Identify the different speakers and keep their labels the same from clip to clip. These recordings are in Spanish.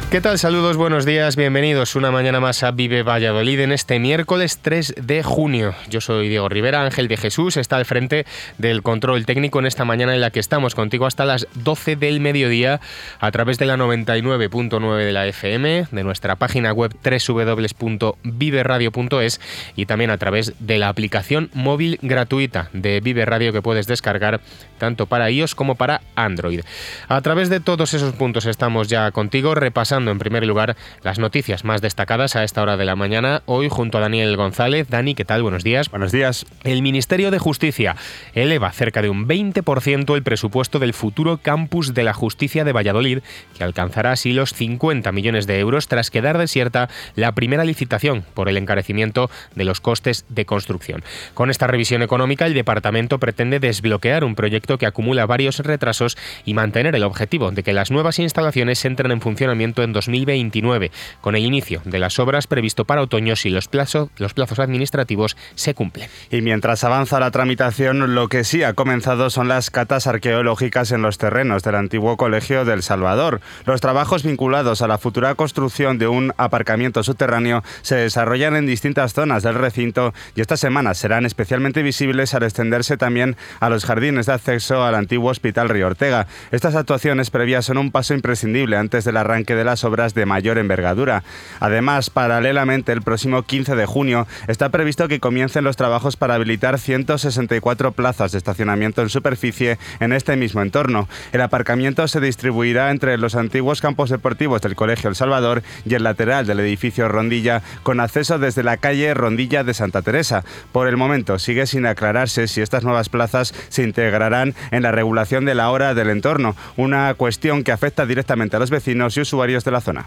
Speaker 1: ¿Qué tal? Saludos, buenos días, bienvenidos una mañana más a Vive Valladolid en este miércoles 3 de junio. Yo soy Diego Rivera, Ángel de Jesús está al frente del control técnico en esta mañana en la que estamos contigo hasta las 12 del mediodía a través de la 99.9 de la FM, de nuestra página web www.viveradio.es y también a través de la aplicación móvil gratuita de Vive Radio que puedes descargar tanto para iOS como para Android. A través de todos esos puntos estamos ya contigo repasando en primer lugar las noticias más destacadas a esta hora de la mañana, hoy junto a Daniel González. Dani, ¿qué tal? Buenos días.
Speaker 2: Buenos días.
Speaker 1: El Ministerio de Justicia eleva cerca de un 20% el presupuesto del futuro campus de la Justicia de Valladolid, que alcanzará así los 50 millones de euros tras quedar desierta la primera licitación por el encarecimiento de los costes de construcción. Con esta revisión económica, el departamento pretende desbloquear un proyecto que acumula varios retrasos y mantener el objetivo de que las nuevas instalaciones entren en funcionamiento en 2029, con el inicio de las obras previsto para otoño si los plazos administrativos se cumplen.
Speaker 2: Y mientras avanza la tramitación, lo que sí ha comenzado son las catas arqueológicas en los terrenos del antiguo Colegio del Salvador. Los trabajos vinculados a la futura construcción de un aparcamiento subterráneo se desarrollan en distintas zonas del recinto y estas semanas serán especialmente visibles al extenderse también a los jardines de acceso al antiguo Hospital Río Ortega. Estas actuaciones previas son un paso imprescindible antes del arranque de las obras de mayor envergadura. Además, paralelamente, el próximo 15 de junio está previsto que comiencen los trabajos para habilitar 164 plazas de estacionamiento en superficie en este mismo entorno. El aparcamiento se distribuirá entre los antiguos campos deportivos del Colegio El Salvador y el lateral del edificio Rondilla, con acceso desde la calle Rondilla de Santa Teresa. Por el momento, sigue sin aclararse si estas nuevas plazas se integrarán en la regulación de la hora del entorno, una cuestión que afecta directamente a los vecinos y usuarios de la zona.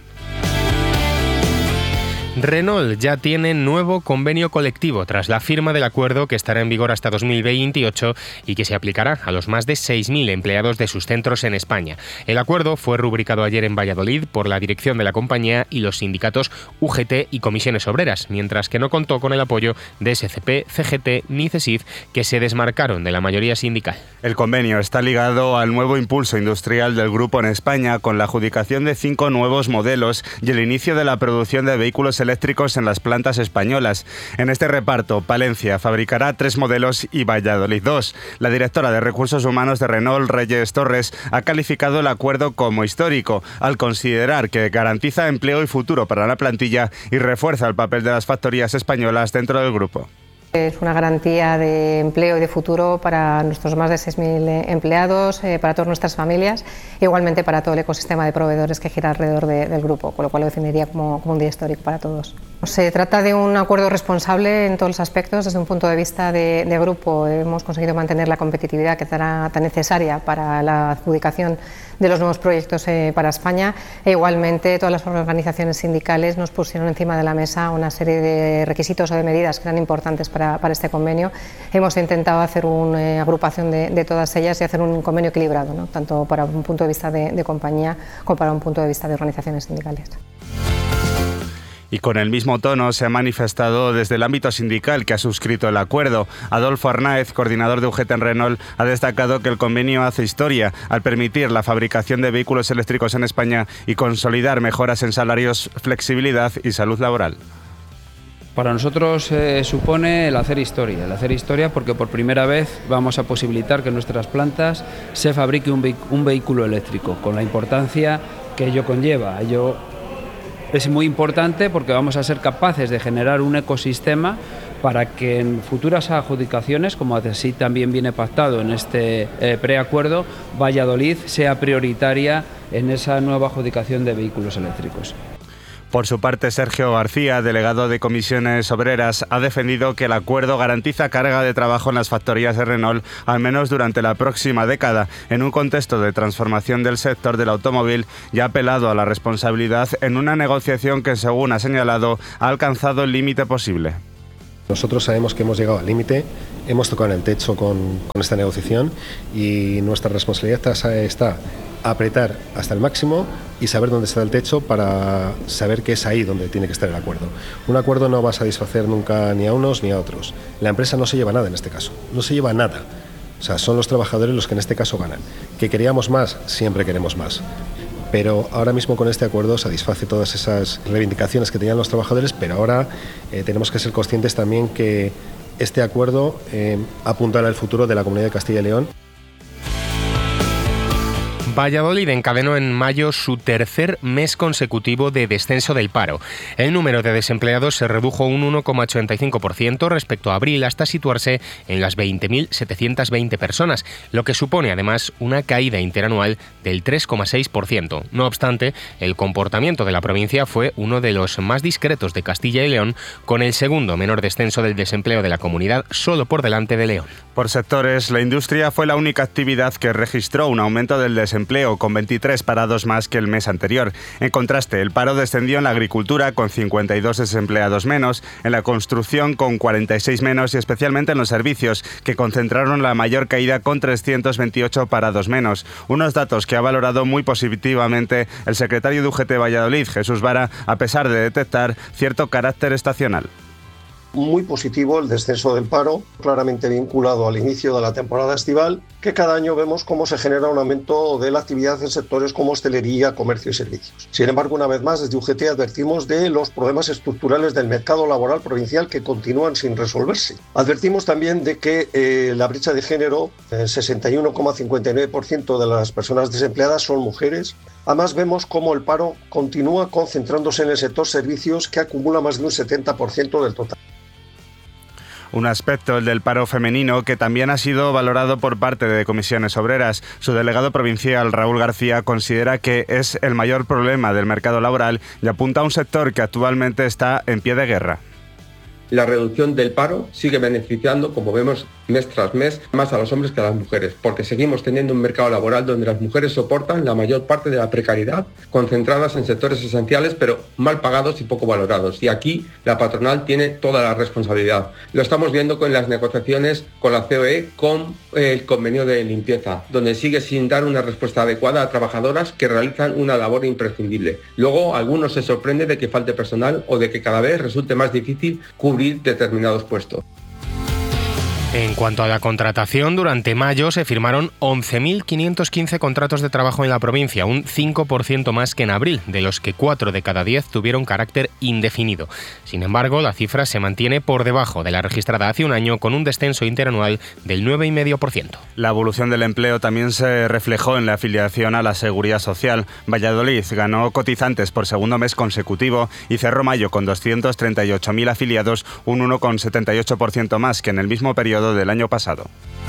Speaker 1: Renault ya tiene nuevo convenio colectivo tras la firma del acuerdo que estará en vigor hasta 2028 y que se aplicará a los más de 6.000 empleados de sus centros en España. El acuerdo fue rubricado ayer en Valladolid por la dirección de la compañía y los sindicatos UGT y Comisiones Obreras, mientras que no contó con el apoyo de SCP, CGT ni CESIF, que se desmarcaron de la mayoría sindical.
Speaker 2: El convenio está ligado al nuevo impulso industrial del grupo en España, con la adjudicación de 5 nuevos modelos y el inicio de la producción de vehículos eléctricos en las plantas españolas. En este reparto, Palencia fabricará 3 modelos y Valladolid 2. La directora de Recursos Humanos de Renault, Reyes Torres, ha calificado el acuerdo como histórico, al considerar que garantiza empleo y futuro para la plantilla y refuerza el papel de las factorías españolas dentro del grupo.
Speaker 3: Es una garantía de empleo y de futuro para nuestros más de 6.000 empleados, para todas nuestras familias, e igualmente para todo el ecosistema de proveedores que gira alrededor del grupo, con lo cual lo definiría como un día histórico para todos. Se trata de un acuerdo responsable en todos los aspectos. Desde un punto de vista de grupo, hemos conseguido mantener la competitividad que será tan necesaria para la adjudicación de los nuevos proyectos para España, e igualmente todas las organizaciones sindicales nos pusieron encima de la mesa una serie de requisitos o de medidas que eran importantes para este convenio. Hemos intentado hacer una agrupación de todas ellas y hacer un convenio equilibrado, ¿no? Tanto para un punto de vista de compañía como para un punto de vista de organizaciones sindicales.
Speaker 2: Y con el mismo tono se ha manifestado desde el ámbito sindical que ha suscrito el acuerdo. Adolfo Arnáez, coordinador de UGT en Renault, ha destacado que el convenio hace historia al permitir la fabricación de vehículos eléctricos en España y consolidar mejoras en salarios, flexibilidad y salud laboral.
Speaker 4: Para nosotros supone el hacer historia porque por primera vez vamos a posibilitar que en nuestras plantas se fabrique un vehículo eléctrico, con la importancia que ello conlleva. Es muy importante porque vamos a ser capaces de generar un ecosistema para que en futuras adjudicaciones, como así también viene pactado en este preacuerdo, Valladolid sea prioritaria en esa nueva adjudicación de vehículos eléctricos.
Speaker 2: Por su parte, Sergio García, delegado de Comisiones Obreras, ha defendido que el acuerdo garantiza carga de trabajo en las factorías de Renault, al menos durante la próxima década, en un contexto de transformación del sector del automóvil, y ha apelado a la responsabilidad en una negociación que, según ha señalado, ha alcanzado el límite posible.
Speaker 5: Nosotros sabemos que hemos llegado al límite, hemos tocado en el techo con esta negociación y nuestra responsabilidad está apretar hasta el máximo y saber dónde está el techo para saber que es ahí donde tiene que estar el acuerdo. Un acuerdo no va a satisfacer nunca ni a unos ni a otros. La empresa no se lleva nada en este caso, no se lleva nada. O sea, son los trabajadores los que en este caso ganan. ¿Que queríamos más? Siempre queremos más. pero ahora mismo con este acuerdo satisface todas esas reivindicaciones que tenían los trabajadores, pero ahora tenemos que ser conscientes también que este acuerdo apuntala al futuro de la Comunidad de Castilla y León.
Speaker 1: Valladolid encadenó en mayo su tercer mes consecutivo de descenso del paro. El número de desempleados se redujo un 1,85% respecto a abril hasta situarse en las 20.720 personas, lo que supone además una caída interanual del 3,6%. No obstante, el comportamiento de la provincia fue uno de los más discretos de Castilla y León, con el segundo menor descenso del desempleo de la comunidad, solo por delante de León.
Speaker 2: Por sectores, la industria fue la única actividad que registró un aumento del desempleo, con 23 parados más que el mes anterior. En contraste, el paro descendió en la agricultura, con 52 desempleados menos, en la construcción, con 46 menos, y especialmente en los servicios, que concentraron la mayor caída, con 328 parados menos. Unos datos que ha valorado muy positivamente el secretario de UGT Valladolid, Jesús Vara, a pesar de detectar cierto carácter estacional.
Speaker 6: Muy positivo el descenso del paro, claramente vinculado al inicio de la temporada estival, que cada año vemos cómo se genera un aumento de la actividad en sectores como hostelería, comercio y servicios. Sin embargo, una vez más, desde UGT advertimos de los problemas estructurales del mercado laboral provincial que continúan sin resolverse. Advertimos también de que la brecha de género, 61,59% de las personas desempleadas son mujeres. Además, vemos cómo el paro continúa concentrándose en el sector servicios, que acumula más de un 70% del total.
Speaker 2: Un aspecto, el del paro femenino, que también ha sido valorado por parte de Comisiones Obreras. Su delegado provincial, Raúl García, considera que es el mayor problema del mercado laboral y apunta a un sector que actualmente está en pie de guerra.
Speaker 7: La reducción del paro sigue beneficiando, como vemos mes tras mes, más a los hombres que a las mujeres, porque seguimos teniendo un mercado laboral donde las mujeres soportan la mayor parte de la precariedad, concentradas en sectores esenciales pero mal pagados y poco valorados. Y aquí la patronal tiene toda la responsabilidad. Lo estamos viendo con las negociaciones con la COE, con el convenio de limpieza, donde sigue sin dar una respuesta adecuada a trabajadoras que realizan una labor imprescindible. Luego, algunos se sorprenden de que falte personal o de que cada vez resulte más difícil cubrir determinados puestos.
Speaker 1: En cuanto a la contratación, durante mayo se firmaron 11.515 contratos de trabajo en la provincia, un 5% más que en abril, de los que 4 de cada 10 tuvieron carácter indefinido. Sin embargo, la cifra se mantiene por debajo de la registrada hace un año, con un descenso interanual del 9,5%.
Speaker 2: La evolución del empleo también se reflejó en la afiliación a la Seguridad Social. Valladolid ganó cotizantes por segundo mes consecutivo y cerró mayo con 238.000 afiliados, un 1,78% más que en el mismo periodo del año pasado.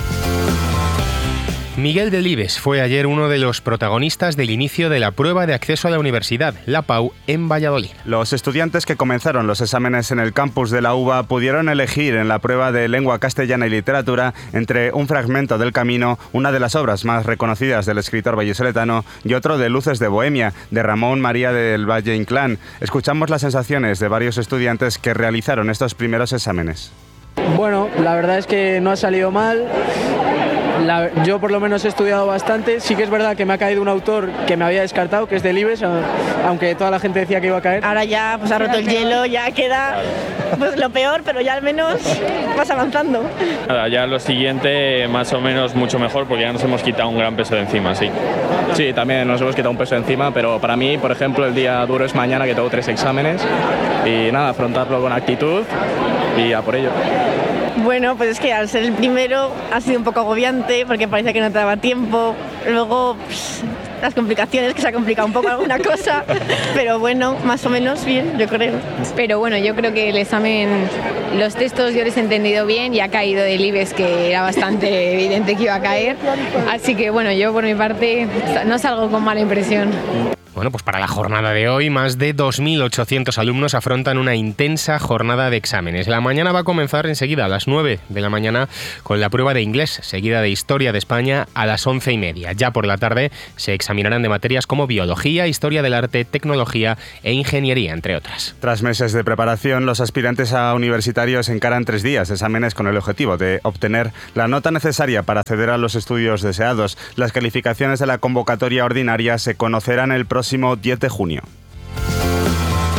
Speaker 1: Miguel Delibes fue ayer uno de los protagonistas del inicio de la prueba de acceso a la universidad, la PAU, en Valladolid.
Speaker 2: Los estudiantes que comenzaron los exámenes en el campus de la UVA pudieron elegir en la prueba de lengua castellana y literatura entre un fragmento del Camino, una de las obras más reconocidas del escritor vallisoletano, y otro de Luces de Bohemia, de Ramón María del Valle Inclán. Escuchamos las sensaciones de varios estudiantes que realizaron estos primeros exámenes.
Speaker 8: Bueno, la verdad es que no ha salido mal. Yo por lo menos he estudiado bastante. Sí que es verdad que me ha caído un autor que me había descartado, que es Delibes, aunque toda la gente decía que iba a caer.
Speaker 9: Ahora ya pues ha roto el hielo, ya queda pues lo peor, pero ya al menos vas avanzando.
Speaker 10: Nada, ya lo siguiente más o menos mucho mejor, porque ya nos hemos quitado un gran peso de encima, sí.
Speaker 11: Sí, también nos hemos quitado un peso de encima, pero para mí, por ejemplo, el día duro es mañana, que tengo 3 exámenes, y nada, afrontarlo con actitud y a por ello.
Speaker 9: Bueno, pues es que al ser el primero ha sido un poco agobiante porque parece que no te daba tiempo. Luego las complicaciones, que se ha complicado un poco alguna cosa, pero bueno, más o menos bien, yo creo.
Speaker 12: Pero bueno, yo creo que el examen, los textos yo les he entendido bien y ha caído Delibes, que era bastante evidente que iba a caer. Así que bueno, yo por mi parte no salgo con mala impresión.
Speaker 1: Bueno, pues para la jornada de hoy, más de 2.800 alumnos afrontan una intensa jornada de exámenes. La mañana va a comenzar enseguida a las 9 de la mañana con la prueba de inglés, seguida de Historia de España a las 11:30. Ya por la tarde se examinarán de materias como Biología, Historia del Arte, Tecnología e Ingeniería, entre otras.
Speaker 2: Tras meses de preparación, los aspirantes a universitarios encaran 3 días de exámenes con el objetivo de obtener la nota necesaria para acceder a los estudios deseados. Las calificaciones de la convocatoria ordinaria se conocerán el próximo 10 de junio.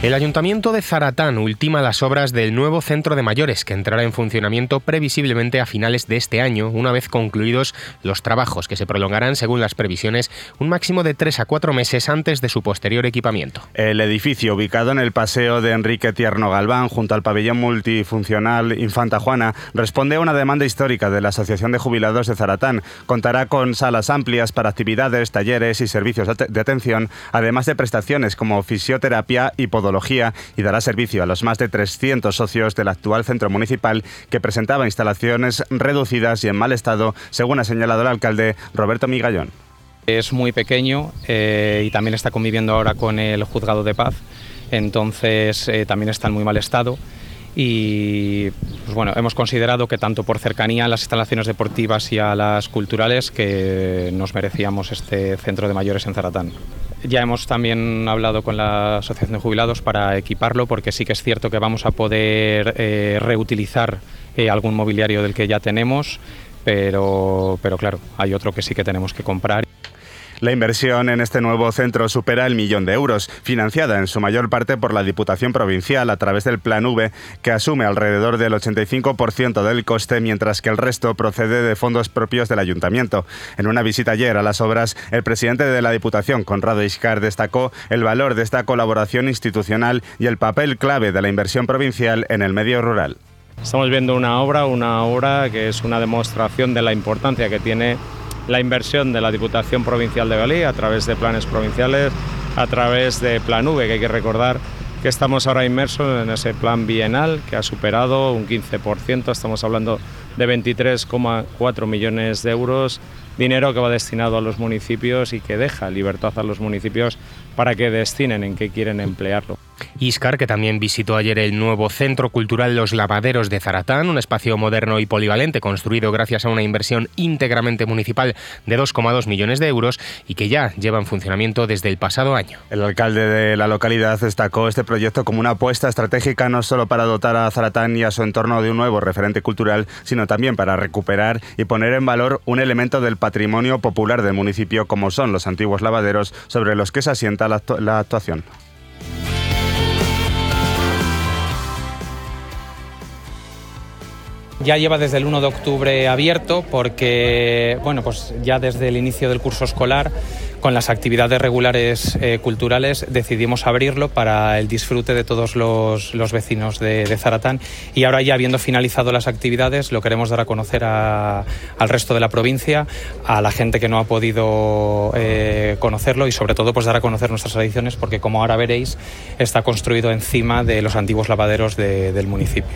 Speaker 1: El Ayuntamiento de Zaratán ultima las obras del nuevo centro de mayores, que entrará en funcionamiento previsiblemente a finales de este año, una vez concluidos los trabajos, que se prolongarán, según las previsiones, un máximo de 3 a 4 meses antes de su posterior equipamiento.
Speaker 2: El edificio, ubicado en el Paseo de Enrique Tierno Galván, junto al pabellón multifuncional Infanta Juana, responde a una demanda histórica de la Asociación de Jubilados de Zaratán. Contará con salas amplias para actividades, talleres y servicios de atención, además de prestaciones como fisioterapia y podología, y dará servicio a los más de 300 socios del actual centro municipal, que presentaba instalaciones reducidas y en mal estado, según ha señalado el alcalde Roberto Migallón.
Speaker 13: Es muy pequeño y también está conviviendo ahora con el juzgado de paz, entonces también está en muy mal estado. Y pues bueno, hemos considerado que tanto por cercanía a las instalaciones deportivas y a las culturales, que nos merecíamos este centro de mayores en Zaratán. Ya hemos también hablado con la Asociación de Jubilados para equiparlo, porque sí que es cierto que vamos a poder reutilizar algún mobiliario del que ya tenemos, pero claro, hay otro que sí que tenemos que comprar.
Speaker 2: La inversión en este nuevo centro supera el 1 millón de euros, financiada en su mayor parte por la Diputación Provincial a través del Plan V, que asume alrededor del 85% del coste, mientras que el resto procede de fondos propios del Ayuntamiento. En una visita ayer a las obras, el presidente de la Diputación, Conrado Iscar, destacó el valor de esta colaboración institucional y el papel clave de la inversión provincial en el medio rural.
Speaker 14: Estamos viendo una obra que es una demostración de la importancia que tiene la inversión de la Diputación Provincial de Valí a través de planes provinciales, a través de Plan V, que hay que recordar que estamos ahora inmersos en ese plan bienal que ha superado un 15%, estamos hablando de 23,4 millones de euros, dinero que va destinado a los municipios y que deja libertad a los municipios para que destinen en qué quieren emplearlo.
Speaker 1: Iscar, que también visitó ayer el nuevo Centro Cultural Los Lavaderos de Zaratán, un espacio moderno y polivalente construido gracias a una inversión íntegramente municipal de 2,2 millones de euros y que ya lleva en funcionamiento desde el pasado año.
Speaker 2: El alcalde de la localidad destacó este proyecto como una apuesta estratégica no solo para dotar a Zaratán y a su entorno de un nuevo referente cultural, sino también para recuperar y poner en valor un elemento del patrimonio popular del municipio, como son los antiguos lavaderos sobre los que se asienta la actuación.
Speaker 13: Ya lleva desde el 1 de octubre abierto porque, bueno, pues ya desde el inicio del curso escolar, con las actividades regulares culturales, decidimos abrirlo para el disfrute de todos los vecinos de Zaratán, y ahora, ya habiendo finalizado las actividades, lo queremos dar a conocer al resto de la provincia, a la gente que no ha podido conocerlo, y sobre todo pues dar a conocer nuestras tradiciones, porque, como ahora veréis, está construido encima de los antiguos lavaderos del municipio.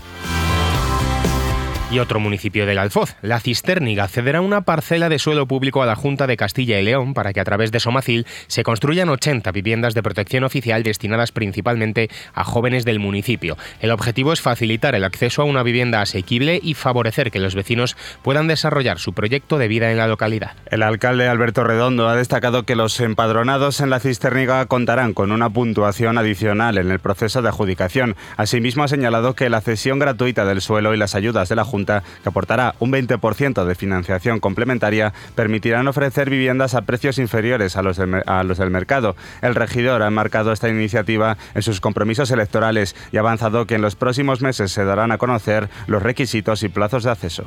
Speaker 1: Y otro municipio del Alfoz, La Cisterniga, cederá una parcela de suelo público a la Junta de Castilla y León para que a través de Somacil se construyan 80 viviendas de protección oficial destinadas principalmente a jóvenes del municipio. El objetivo es facilitar el acceso a una vivienda asequible y favorecer que los vecinos puedan desarrollar su proyecto de vida en la localidad.
Speaker 2: El alcalde Alberto Redondo ha destacado que los empadronados en La Cisterniga contarán con una puntuación adicional en el proceso de adjudicación. Asimismo, ha señalado que la cesión gratuita del suelo y las ayudas de la Junta, que aportará un 20% de financiación complementaria, permitirán ofrecer viviendas a precios inferiores a los del mercado. El regidor ha enmarcado esta iniciativa en sus compromisos electorales y ha avanzado que en los próximos meses se darán a conocer los requisitos y plazos de acceso.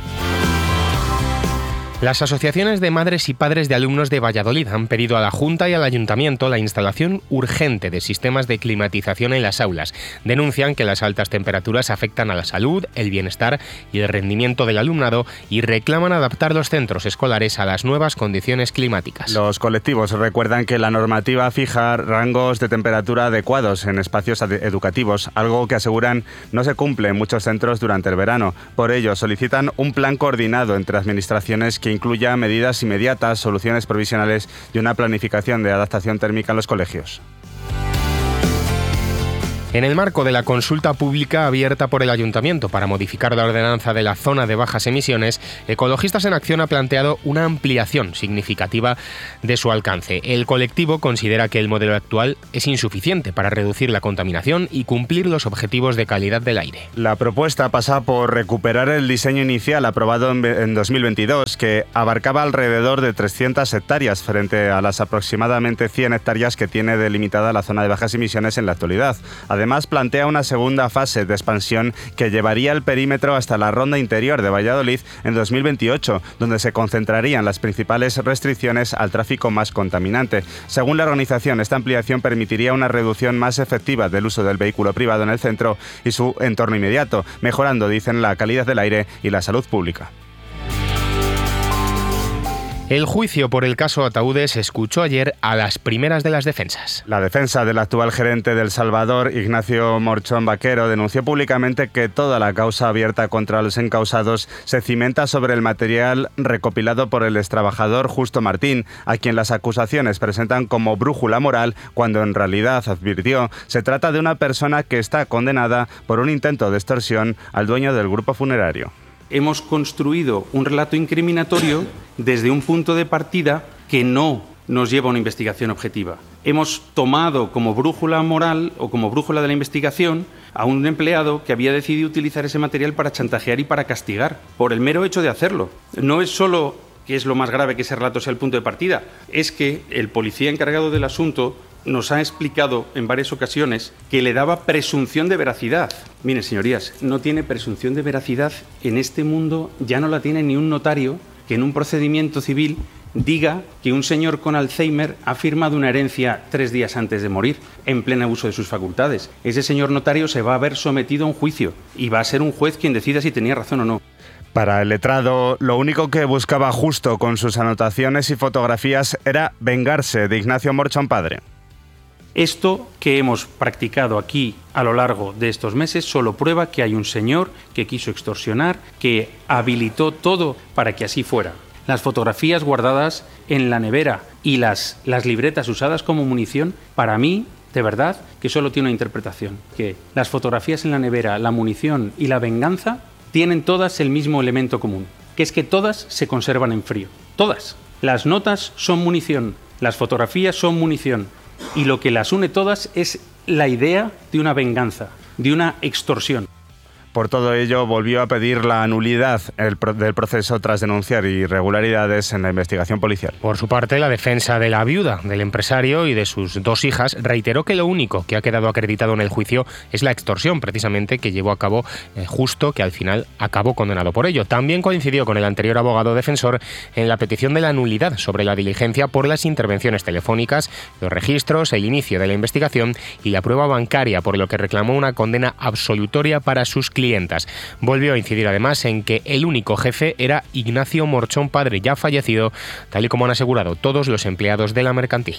Speaker 1: Las asociaciones de madres y padres de alumnos de Valladolid han pedido a la Junta y al Ayuntamiento la instalación urgente de sistemas de climatización en las aulas. Denuncian que las altas temperaturas afectan a la salud, el bienestar y el rendimiento del alumnado, y reclaman adaptar los centros escolares a las nuevas condiciones climáticas.
Speaker 2: Los colectivos recuerdan que la normativa fija rangos de temperatura adecuados en espacios educativos, algo que aseguran no se cumple en muchos centros durante el verano. Por ello, solicitan un plan coordinado entre administraciones que incluya medidas inmediatas, soluciones provisionales y una planificación de adaptación térmica en los colegios.
Speaker 1: En el marco de la consulta pública abierta por el Ayuntamiento para modificar la ordenanza de la zona de bajas emisiones, Ecologistas en Acción ha planteado una ampliación significativa de su alcance. El colectivo considera que el modelo actual es insuficiente para reducir la contaminación y cumplir los objetivos de calidad del aire.
Speaker 2: La propuesta pasa por recuperar el diseño inicial aprobado en 2022, que abarcaba alrededor de 300 hectáreas frente a las aproximadamente 100 hectáreas que tiene delimitada la zona de bajas emisiones en la actualidad. Además, plantea una segunda fase de expansión que llevaría el perímetro hasta la ronda interior de Valladolid en 2028, donde se concentrarían las principales restricciones al tráfico más contaminante. Según la organización, esta ampliación permitiría una reducción más efectiva del uso del vehículo privado en el centro y su entorno inmediato, mejorando, dicen, la calidad del aire y la salud pública.
Speaker 1: El juicio por el caso Ataúdes se escuchó ayer a las primeras de las defensas.
Speaker 2: La defensa del actual gerente del Salvador, Ignacio Morchón Vaquero, denunció públicamente que toda la causa abierta contra los encausados se cimenta sobre el material recopilado por el extrabajador Justo Martín, a quien las acusaciones presentan como brújula moral, cuando en realidad, advirtió, se trata de una persona que está condenada por un intento de extorsión al dueño del grupo funerario.
Speaker 15: Hemos construido un relato incriminatorio desde un punto de partida que no nos lleva a una investigación objetiva. Hemos tomado como brújula moral o como brújula de la investigación a un empleado que había decidido utilizar ese material para chantajear y para castigar, por el mero hecho de hacerlo. No es solo que es lo más grave que ese relato sea el punto de partida, es que el policía encargado del asunto nos ha explicado en varias ocasiones que le daba presunción de veracidad. Miren, señorías, no tiene presunción de veracidad en este mundo, ya no la tiene ni un notario que en un procedimiento civil diga que un señor con Alzheimer ha firmado una herencia 3 días antes de morir, en pleno uso de sus facultades. Ese señor notario se va a ver sometido a un juicio y va a ser un juez quien decida si tenía razón o no.
Speaker 2: Para el letrado, lo único que buscaba Justo con sus anotaciones y fotografías era vengarse de Ignacio Morchón padre.
Speaker 15: Esto que hemos practicado aquí a lo largo de estos meses solo prueba que hay un señor que quiso extorsionar, que habilitó todo para que así fuera. Las fotografías guardadas en la nevera y las libretas usadas como munición, para mí, de verdad, que solo tiene una interpretación. Que las fotografías en la nevera, la munición y la venganza tienen todas el mismo elemento común, que es que todas se conservan en frío. Todas. Las notas son munición, las fotografías son munición. Y lo que las une todas es la idea de una venganza, de una extorsión.
Speaker 2: Por todo ello, volvió a pedir la nulidad del proceso tras denunciar irregularidades en la investigación policial.
Speaker 1: Por su parte, la defensa de la viuda del empresario y de sus 2 hijas reiteró que lo único que ha quedado acreditado en el juicio es la extorsión, precisamente, que llevó a cabo Justo, que al final acabó condenado por ello. También coincidió con el anterior abogado defensor en la petición de la nulidad sobre la diligencia por las intervenciones telefónicas, los registros, el inicio de la investigación y la prueba bancaria, por lo que reclamó una condena absolutoria para sus clientes. Volvió a incidir además en que el único jefe era Ignacio Morchón padre, ya fallecido, tal y como han asegurado todos los empleados de la mercantil.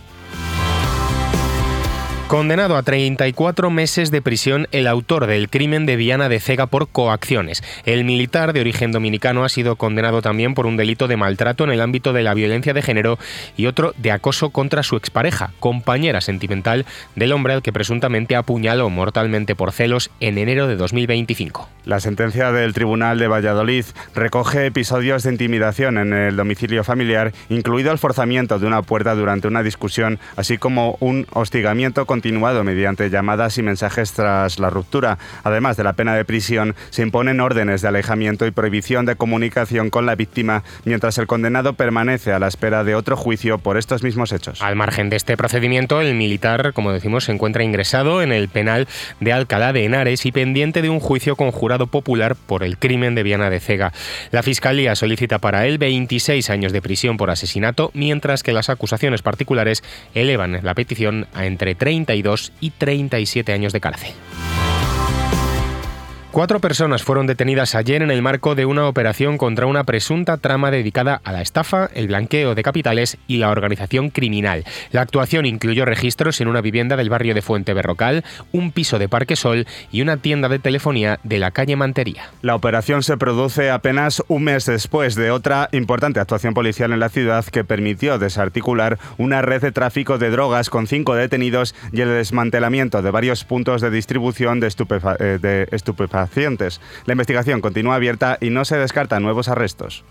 Speaker 1: Condenado a 34 meses de prisión el autor del crimen de Viana de Cega por coacciones. El militar de origen dominicano ha sido condenado también por un delito de maltrato en el ámbito de la violencia de género y otro de acoso contra su expareja, compañera sentimental del hombre al que presuntamente apuñaló mortalmente por celos en enero de 2025.
Speaker 2: La sentencia del Tribunal de Valladolid recoge episodios de intimidación en el domicilio familiar, incluido el forzamiento de una puerta durante una discusión, así como un hostigamiento continuado mediante llamadas y mensajes tras la ruptura. Además de la pena de prisión, se imponen órdenes de alejamiento y prohibición de comunicación con la víctima, mientras el condenado permanece a la espera de otro juicio por estos mismos hechos.
Speaker 1: Al margen de este procedimiento, el militar, como decimos, se encuentra ingresado en el penal de Alcalá de Henares y pendiente de un juicio con jurado popular por el crimen de Viana de Cega. La Fiscalía solicita para él 26 años de prisión por asesinato, mientras que las acusaciones particulares elevan la petición a entre 32 y 37 años de cárcel. 4 personas fueron detenidas ayer en el marco de una operación contra una presunta trama dedicada a la estafa, el blanqueo de capitales y la organización criminal. La actuación incluyó registros en una vivienda del barrio de Fuente Berrocal, un piso de Parque Sol y una tienda de telefonía de la calle Mantería.
Speaker 2: La operación se produce apenas un mes después de otra importante actuación policial en la ciudad que permitió desarticular una red de tráfico de drogas con 5 detenidos y el desmantelamiento de varios puntos de distribución de estupefacientes. La investigación continúa abierta y no se descartan nuevos arrestos.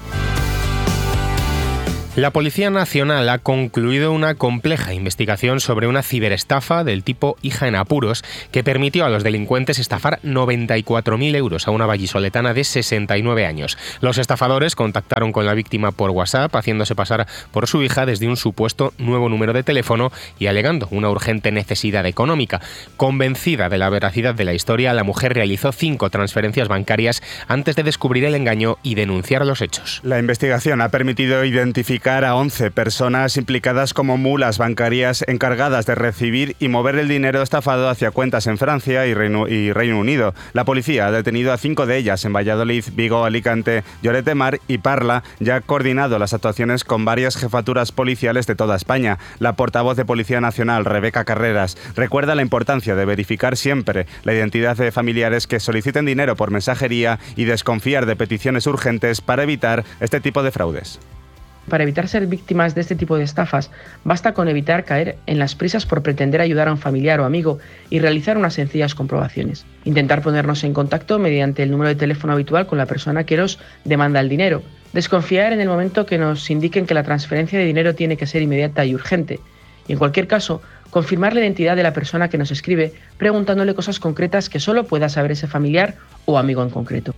Speaker 1: La Policía Nacional ha concluido una compleja investigación sobre una ciberestafa del tipo hija en apuros que permitió a los delincuentes estafar 94.000 euros a una vallisoletana de 69 años. Los estafadores contactaron con la víctima por WhatsApp haciéndose pasar por su hija desde un supuesto nuevo número de teléfono y alegando una urgente necesidad económica. Convencida de la veracidad de la historia, la mujer realizó 5 transferencias bancarias antes de descubrir el engaño y denunciar los hechos.
Speaker 2: La investigación ha permitido identificar a 11 personas implicadas como mulas bancarias encargadas de recibir y mover el dinero estafado hacia cuentas en Francia y Reino Unido. La policía ha detenido a 5 de ellas en Valladolid, Vigo, Alicante, Lloret de Mar y Parla. Ya ha coordinado las actuaciones con varias jefaturas policiales de toda España. La portavoz de Policía Nacional, Rebeca Carreras, recuerda la importancia de verificar siempre la identidad de familiares que soliciten dinero por mensajería y desconfiar de peticiones urgentes para evitar este tipo de fraudes.
Speaker 16: Para evitar ser víctimas de este tipo de estafas, basta con evitar caer en las prisas por pretender ayudar a un familiar o amigo y realizar unas sencillas comprobaciones. Intentar ponernos en contacto mediante el número de teléfono habitual con la persona que nos demanda el dinero. Desconfiar en el momento que nos indiquen que la transferencia de dinero tiene que ser inmediata y urgente. Y en cualquier caso, confirmar la identidad de la persona que nos escribe preguntándole cosas concretas que solo pueda saber ese familiar o amigo en concreto.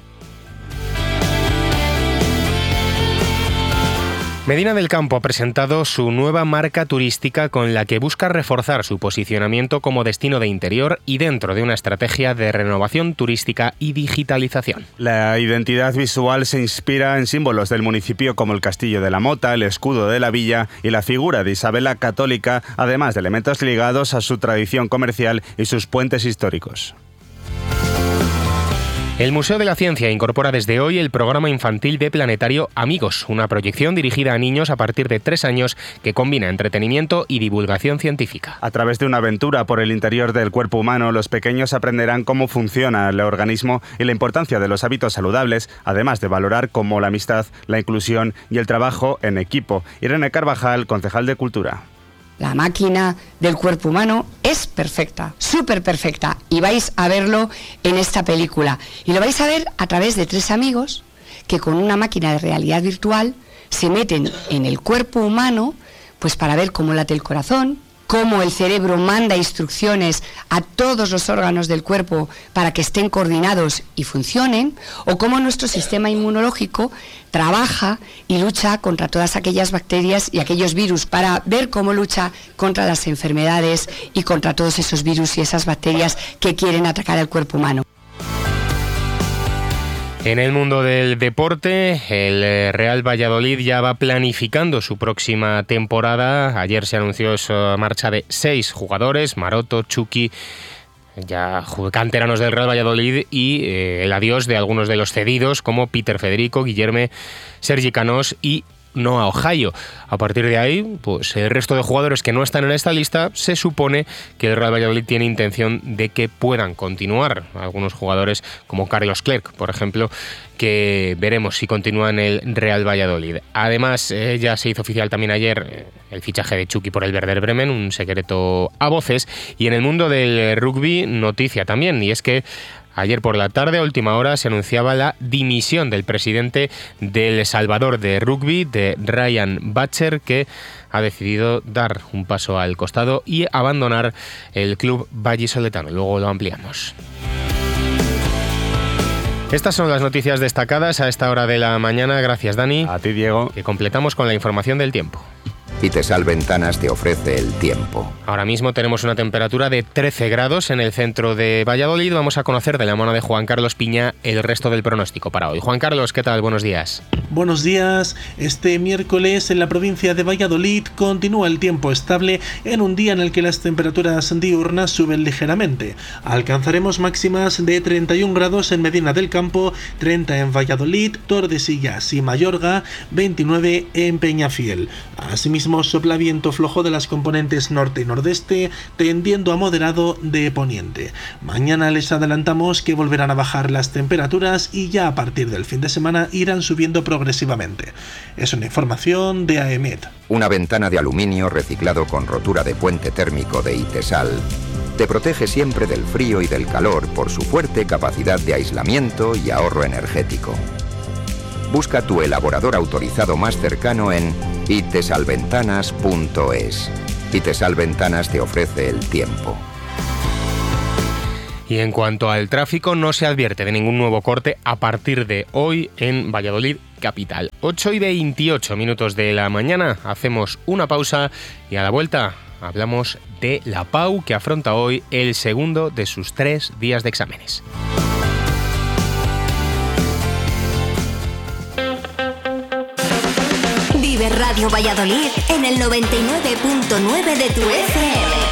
Speaker 1: Medina del Campo ha presentado su nueva marca turística con la que busca reforzar su posicionamiento como destino de interior y dentro de una estrategia de renovación turística y digitalización.
Speaker 2: La identidad visual se inspira en símbolos del municipio como el Castillo de la Mota, el escudo de la villa y la figura de Isabel la Católica, además de elementos ligados a su tradición comercial y sus puentes históricos.
Speaker 1: El Museo de la Ciencia incorpora desde hoy el programa infantil de Planetario Amigos, una proyección dirigida a niños a partir de 3 años que combina entretenimiento y divulgación científica.
Speaker 2: A través de una aventura por el interior del cuerpo humano, los pequeños aprenderán cómo funciona el organismo y la importancia de los hábitos saludables, además de valorar como la amistad, la inclusión y el trabajo en equipo. Irene Carvajal, concejal de Cultura.
Speaker 17: La máquina del cuerpo humano es perfecta, súper perfecta, y vais a verlo en esta película. Y lo vais a ver a través de 3 amigos que con una máquina de realidad virtual se meten en el cuerpo humano pues para ver cómo late el corazón, cómo el cerebro manda instrucciones a todos los órganos del cuerpo para que estén coordinados y funcionen, o cómo nuestro sistema inmunológico trabaja y lucha contra todas aquellas bacterias y aquellos virus, para ver cómo lucha contra las enfermedades y contra todos esos virus y esas bacterias que quieren atacar al cuerpo humano.
Speaker 1: En el mundo del deporte, el Real Valladolid ya va planificando su próxima temporada. Ayer se anunció esa marcha de 6 jugadores, Maroto, Chucky, ya canteranos del Real Valladolid, y el adiós de algunos de los cedidos como Peter Federico, Guillerme, Sergi Canós y Noah Ohio. A partir de ahí, pues el resto de jugadores que no están en esta lista, se supone que el Real Valladolid tiene intención de que puedan continuar. Algunos jugadores como Carlos Clerc, por ejemplo, que veremos si continúa en el Real Valladolid. Además, ya se hizo oficial también ayer el fichaje de Chucky por el Werder Bremen, un secreto a voces. Y en el mundo del rugby, noticia también, y es que ayer por la tarde, a última hora, se anunciaba la dimisión del presidente del Salvador de Rugby, de Ryan Butcher, que ha decidido dar un paso al costado y abandonar el club vallisoletano. Luego lo ampliamos. Estas son las noticias destacadas a esta hora de la mañana. Gracias, Dani.
Speaker 2: A ti, Diego.
Speaker 1: Que completamos con la información del tiempo.
Speaker 18: Itesal Ventanas te ofrece el tiempo.
Speaker 1: Ahora mismo tenemos una temperatura de 13 grados en el centro de Valladolid. Vamos a conocer de la mano de Juan Carlos Piña el resto del pronóstico para hoy. Juan Carlos, ¿qué tal? Buenos días.
Speaker 19: Buenos días. Este miércoles en la provincia de Valladolid continúa el tiempo estable en un día en el que las temperaturas diurnas suben ligeramente. Alcanzaremos máximas de 31 grados en Medina del Campo, 30 en Valladolid, Tordesillas y Mayorga, 29 en Peñafiel. Asimismo, sopla viento flojo de las componentes norte y nordeste, tendiendo a moderado de poniente. Mañana les adelantamos que volverán a bajar las temperaturas y ya a partir del fin de semana irán subiendo progresivamente. Es una información de AEMET.
Speaker 18: Una ventana de aluminio reciclado con rotura de puente térmico de Itesal te protege siempre del frío y del calor por su fuerte capacidad de aislamiento y ahorro energético. Busca tu elaborador autorizado más cercano en itesalventanas.es. Itesal Ventanas te ofrece el tiempo.
Speaker 1: Y en cuanto al tráfico, no se advierte de ningún nuevo corte a partir de hoy en Valladolid capital. 8:28 de la mañana, hacemos una pausa y a la vuelta hablamos de la PAU, que afronta hoy el segundo de sus 3 días de exámenes.
Speaker 20: Vive Radio Valladolid en el 99.9 de tu FM.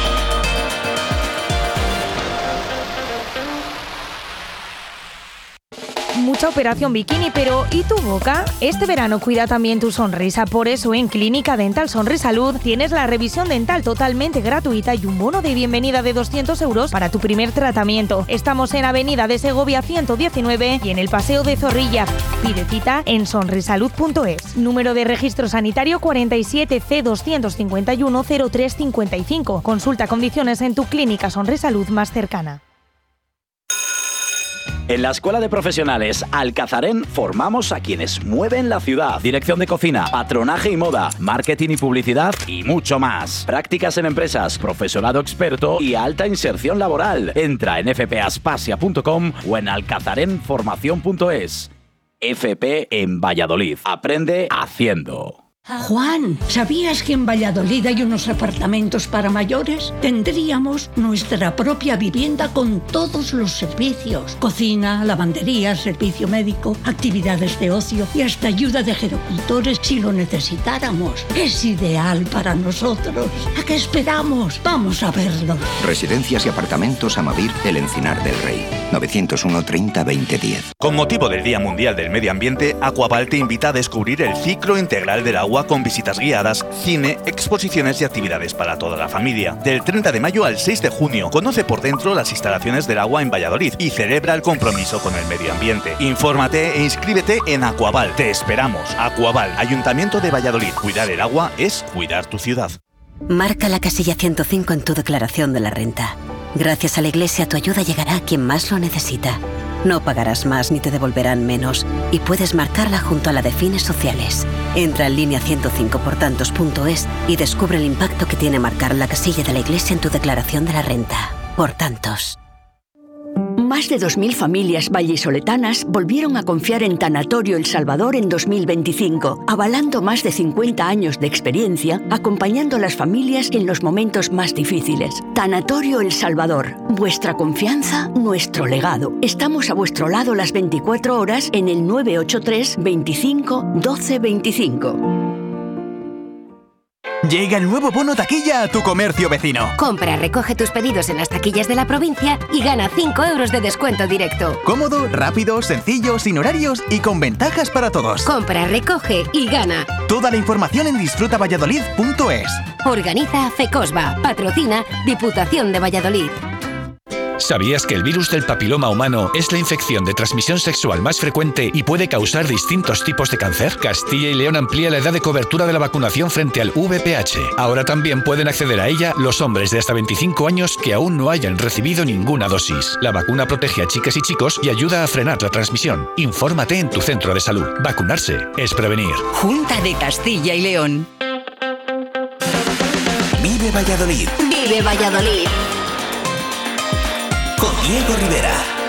Speaker 21: Mucha operación bikini, pero ¿y tu boca? Este verano cuida también tu sonrisa. Por eso en Clínica Dental Sonrisalud tienes la revisión dental totalmente gratuita y un bono de bienvenida de 200 euros para tu primer tratamiento. Estamos en Avenida de Segovia 119 y en el Paseo de Zorrilla. Pide cita en sonrisalud.es. Número de registro sanitario 47 C251 0355. Consulta condiciones en tu clínica Sonrisalud más cercana.
Speaker 22: En la Escuela de Profesionales Alcazarén formamos a quienes mueven la ciudad. Dirección de cocina, patronaje y moda, marketing y publicidad y mucho más. Prácticas en empresas, profesorado experto y alta inserción laboral. Entra en fpaspasia.com o en alcazarenformación.es. FP en Valladolid. Aprende haciendo.
Speaker 23: Juan, ¿sabías que en Valladolid hay unos apartamentos para mayores? Tendríamos nuestra propia vivienda con todos los servicios. Cocina, lavandería, servicio médico, actividades de ocio y hasta ayuda de gerocultores si lo necesitáramos. Es ideal para nosotros. ¿A qué esperamos? Vamos a verlo.
Speaker 18: Residencias y apartamentos Amavir, El Encinar del Rey. 901 30 2010.
Speaker 24: Con motivo del Día Mundial del Medio Ambiente, Aquaval te invita a descubrir el ciclo integral del agua con visitas guiadas, cine, exposiciones y actividades para toda la familia. Del 30 de mayo al 6 de junio, conoce por dentro las instalaciones del agua en Valladolid y celebra el compromiso con el medio ambiente. Infórmate e inscríbete en Aquaval. Te esperamos. Aquaval, Ayuntamiento de Valladolid. Cuidar el agua es cuidar tu ciudad.
Speaker 20: Marca la casilla 105 en tu declaración de la renta. Gracias a la Iglesia, tu ayuda llegará a quien más lo necesita. No pagarás más ni te devolverán menos y puedes marcarla junto a la de fines sociales. Entra en línea 105portantos.es y descubre el impacto que tiene marcar la casilla de la Iglesia en tu declaración de la renta. Por tantos.
Speaker 25: Más de 2.000 familias vallisoletanas volvieron a confiar en Tanatorio El Salvador en 2025, avalando más de 50 años de experiencia, acompañando a las familias en los momentos más difíciles. Tanatorio El Salvador, vuestra confianza, nuestro legado. Estamos a vuestro lado las 24 horas en el 983 25 12 25.
Speaker 26: Llega el nuevo bono taquilla a tu comercio vecino.
Speaker 20: Compra, recoge tus pedidos en las taquillas de la provincia y gana 5 euros de descuento directo.
Speaker 26: Cómodo, rápido, sencillo, sin horarios y con ventajas para todos.
Speaker 20: Compra, recoge y gana.
Speaker 26: Toda la información en disfrutavalladolid.es.
Speaker 20: Organiza FECOSBA. Patrocina Diputación de Valladolid.
Speaker 27: ¿Sabías que el virus del papiloma humano es la infección de transmisión sexual más frecuente y puede causar distintos tipos de cáncer? Castilla y León amplía la edad de cobertura de la vacunación frente al VPH. Ahora también pueden acceder a ella los hombres de hasta 25 años que aún no hayan recibido ninguna dosis. La vacuna protege a chicas y chicos y ayuda a frenar la transmisión. Infórmate en tu centro de salud. Vacunarse es prevenir.
Speaker 20: Junta de Castilla y León.
Speaker 26: Vive Valladolid.
Speaker 20: Vive Valladolid.
Speaker 26: Con Diego Rivera.